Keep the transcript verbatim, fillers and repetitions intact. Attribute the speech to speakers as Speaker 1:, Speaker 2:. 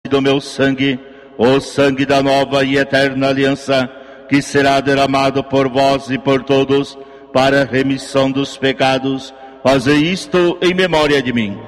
Speaker 1: do meu sangue, o sangue da nova e eterna aliança, que será derramado por vós e por todos para a remissão dos pecados. Fazei isto em memória de mim.